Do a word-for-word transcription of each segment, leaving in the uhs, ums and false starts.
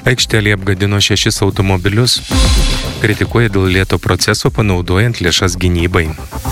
Aikštelėje apgadino šešis automobilius. Kritikuoja dėl lėto proceso panaudojant lėšas gynybai.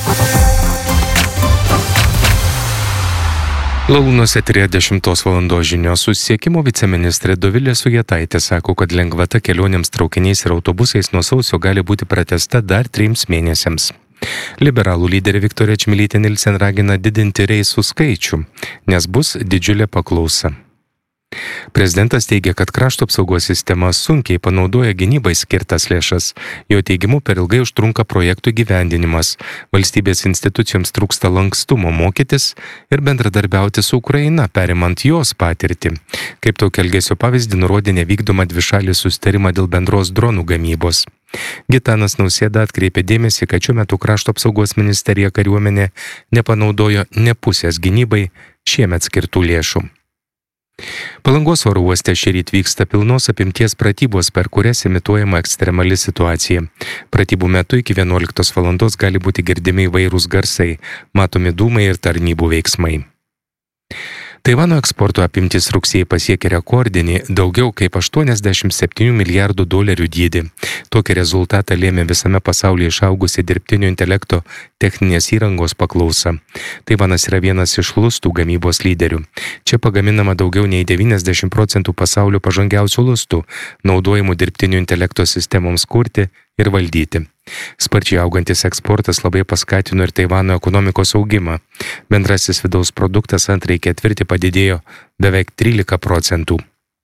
Lalūnos eteryje dešimtos valandos žinios. Susisiekimo viceministrė Dovilė Sujetaitė sako, kad lengvata kelionėms traukiniais ir autobusais nuo sausio gali būti pratęsta dar trims mėnesiams. Liberalų lyderė Viktorija Čmilytė Nilsen ragina didinti reisų skaičių, nes bus didžiulė paklausa. Prezidentas teigia, kad krašto apsaugos sistema sunkiai panaudoja gynybai skirtas lėšas. Jo teigimu, per ilgai užtrunka projektų gyvendinimas. Valstybės institucijoms trūksta lankstumo mokytis ir bendradarbiauti su Ukraina, perimant jos patirtį. Kaip tokio elgesio pavyzdį nurodė nevykdoma dvišalį susitarimą dėl bendros dronų gamybos. Gitanas Nausėda atkreipė dėmesį, kad šiuo metu krašto apsaugos ministerija kariuomenė nepanaudojo ne pusės gynybai šiemet skirtų lėšų. Palangos oro uoste šįryt vyksta pilnos apimties pratybos, per kurias imituojama ekstremali situacija. Pratybų metu iki vienuoliktos valandos gali būti girdimi įvairūs garsai, matomi dūmai ir tarnybų veiksmai. Taivano eksporto apimtis rugsėjį pasiekė rekordinį daugiau kaip aštuoniasdešimt septynių milijardų dolerių dydį. Tokį rezultatą lėmė visame pasaulyje išaugusi dirbtinio intelekto techninės įrangos paklausa. Taivanas yra vienas iš lustų gamybos lyderių. Čia pagaminama daugiau nei devyniasdešimt procentų pasaulio pažangiausių lustų, naudojimų dirbtinio intelekto sistemoms kurti ir valdyti. Sparčiai augantis eksportas labai paskatino ir Taivano ekonomikos augimą. Bendrasis vidaus produktas antrąjį ketvirtį padidėjo beveik trylika procentų.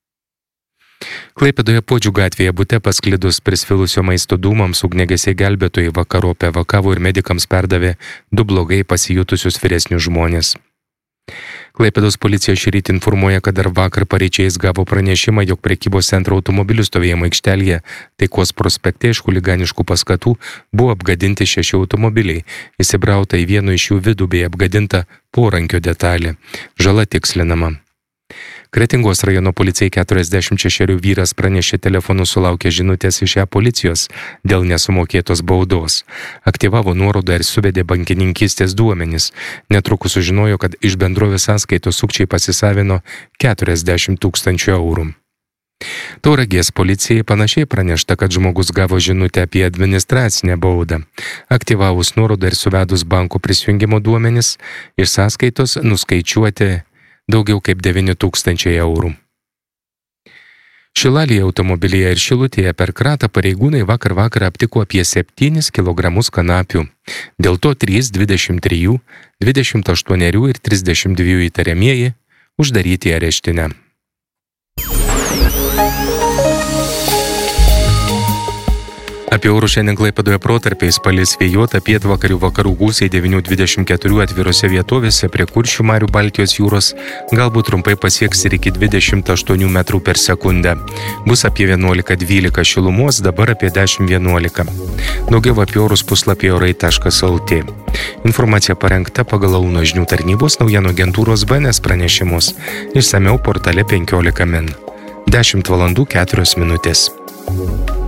Klaipėdoje Puodžių gatvėje bute pasklidus prisvilusio maisto dūmams ugniagesiai gelbėtojai vakarop evakavo ir medikams perdavė du blogai pasijutusius vyresnius žmonės. Klaipėdos policija šįryt informuoja, kad dar vakar paryčiais gavo pranešimą, jog prekybos centro automobilių stovėjimo aikštelėje Taikos prospekte iš chuliganiškų paskatų buvo apgadinti šeši automobiliai. Įsibrauta į vieno iš jų vidų bei apgadinta porankio detalė. Žala tikslinama. Kretingos rajono policijai keturiasdešimt šešerių vyras pranešė telefonu sulaukė žinutės iš ją policijos dėl nesumokėtos baudos. Aktyvavo nuorodą ir suvedė bankininkystės duomenis. Netrukus sužinojo, kad iš bendrovės sąskaitos sukčiai pasisavino keturiasdešimt tūkstančių eurų. Tauragės policijai panašiai pranešta, kad žmogus gavo žinutę apie administracinę baudą. Aktyvavus nuorodą ir suvedus banko prisijungimo duomenis, iš sąskaitos nuskaičiuoti daugiau kaip devyni tūkstančiai eurų. Šilalėje automobilyje ir Šilutėje per kratą pareigūnai vakar vakarą aptiko apie septynis kilogramus kanapių. Dėl to trys dvidešimt trijų, dvidešimt aštuonerių ir trisdešimt dviejų įtariamieji uždaryti į areštinę. Apie orus šiandien Klaipėdoje protarpiais palis vėjuota, pietvakarių vakarų gūsiai devyni dvidešimt keturi atvirose vietovėse prie Kuršių marių Baltijos jūros galbūt trumpai pasieks ir iki dvidešimt aštuonių metrų per sekundę. Bus apie vienuolika dvylika šilumos, dabar apie dešimt vienuolika. Daugiau apie orus puslapyje orai taškas lt. Informacija parengta pagal Launo žinių tarnybos naujienų agentūros B N S pranešimus. Išsamiau portale penkiolika min. dešimt valandų keturios minutės.